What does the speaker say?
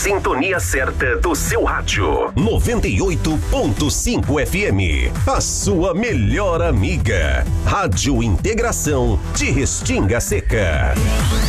sintonia certa do seu rádio. 98.5 FM. A sua melhor amiga. Rádio Integração de Restinga Seca.